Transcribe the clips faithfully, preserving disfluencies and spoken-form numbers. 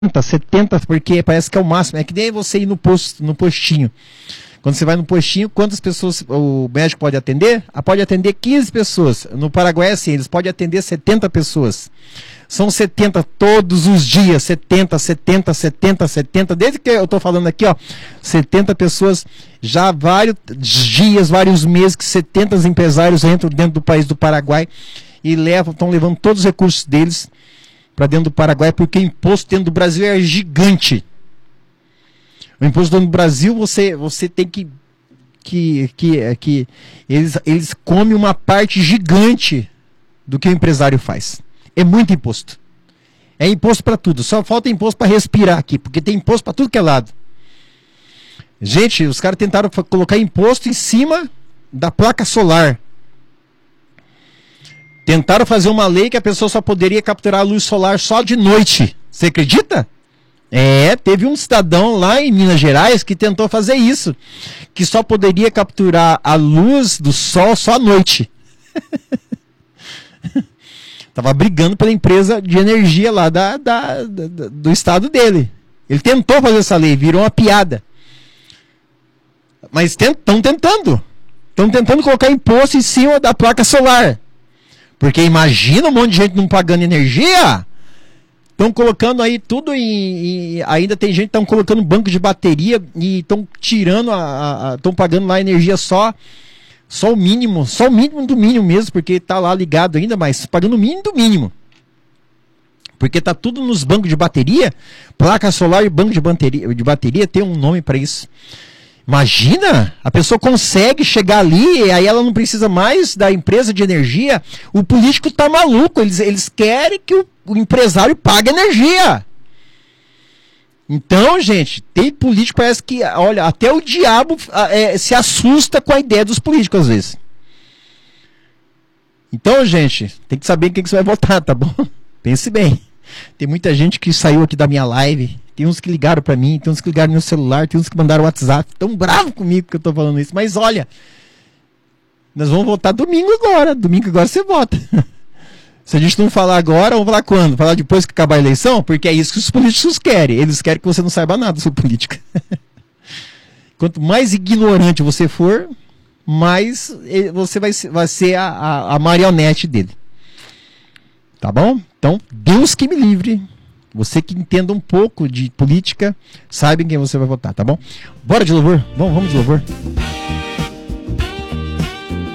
setenta, porque parece que é o máximo. É que nem você ir no posto, no postinho. Quando você vai no postinho, quantas pessoas o médico pode atender? Ah, pode atender quinze pessoas. No Paraguai é assim, eles podem atender setenta pessoas. São setenta todos os dias, setenta, setenta, setenta, setenta, desde que eu estou falando aqui, ó, setenta pessoas, já há vários dias, vários meses que setenta empresários entram dentro do país do Paraguai e levam, estão levando todos os recursos deles para dentro do Paraguai, porque o imposto dentro do Brasil é gigante. O imposto dentro do Brasil, você, você tem que, que, que, que eles, eles comem uma parte gigante do que o empresário faz. É muito imposto. É imposto para tudo. Só falta imposto para respirar aqui, porque tem imposto para tudo que é lado. Gente, os caras tentaram colocar imposto em cima da placa solar. Tentaram fazer uma lei que a pessoa só poderia capturar a luz solar só de noite. Você acredita? É, teve um cidadão lá em Minas Gerais que tentou fazer isso. Que só poderia capturar a luz do sol só à noite. Tava brigando pela empresa de energia lá da, da, da, do estado dele. Ele tentou fazer essa lei, virou uma piada. Mas estão tentando. Estão tentando colocar imposto em cima da placa solar. Porque imagina um monte de gente não pagando energia. Estão colocando aí tudo em, em... Ainda tem gente que estão colocando banco de bateria e estão tirando a... Estão pagando lá a energia só... Só o mínimo, só o mínimo do mínimo mesmo, porque está lá ligado ainda, mas pagando o mínimo do mínimo. Porque está tudo nos bancos de bateria, placa solar e banco de bateria, de bateria tem um nome para isso. Imagina, a pessoa consegue chegar ali e aí ela não precisa mais da empresa de energia. O político está maluco, eles, eles querem que o, o empresário pague energia. Então, gente, tem político, parece que, olha, até o diabo é, se assusta com a ideia dos políticos às vezes. Então, gente, tem que saber quem que você vai votar, tá bom? Pense bem. Tem muita gente que saiu aqui da minha live, tem uns que ligaram pra mim, tem uns que ligaram no meu celular, tem uns que mandaram WhatsApp, tão bravo comigo que eu tô falando isso. Mas olha, nós vamos votar domingo agora, domingo agora você vota. Se a gente não falar agora, vamos falar quando? Falar depois que acabar a eleição? Porque é isso que os políticos querem. Eles querem que você não saiba nada sobre política. Quanto mais ignorante você for, mais você vai ser, vai ser a, a, a marionete dele. Tá bom? Então, Deus que me livre. Você que entenda um pouco de política, sabe em quem você vai votar, tá bom? Bora de louvor? Vamos, vamos de louvor.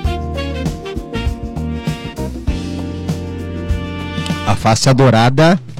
A face adorada